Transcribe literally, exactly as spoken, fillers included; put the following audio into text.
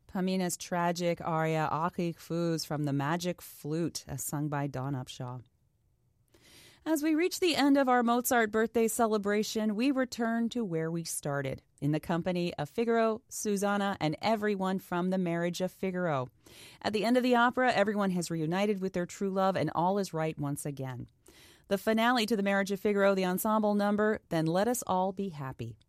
Pamina's tragic aria Achik Fuz from The Magic Flute, as sung by Dawn Upshaw. As we reach the end of our Mozart birthday celebration, we return to where we started, in the company of Figaro, Susanna, and everyone from The Marriage of Figaro. At the end of the opera, everyone has reunited with their true love, and all is right once again. The finale to The Marriage of Figaro, the ensemble number, Then Let Us All Be Happy.